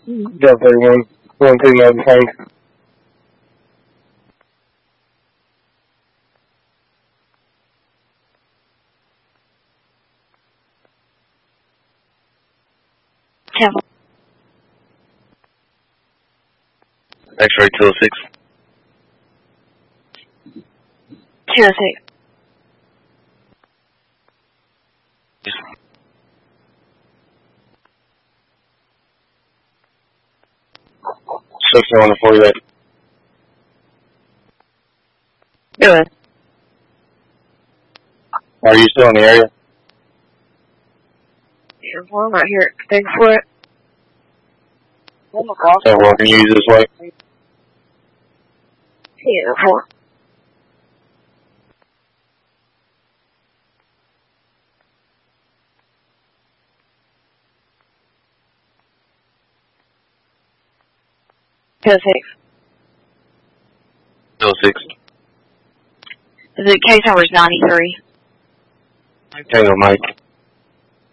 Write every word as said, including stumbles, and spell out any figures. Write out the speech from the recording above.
Delta thirty-one, one three nine five. Temple. X-ray two oh six. two oh six. six one to forty-eight. Go ahead. Are you still in the area? Yeah, well, I'm right here. Thanks for it. Oh my gosh. So, well, can you use this way? Yeah, four. two oh six. two oh six. The case number is ninety-three. Tango Mike.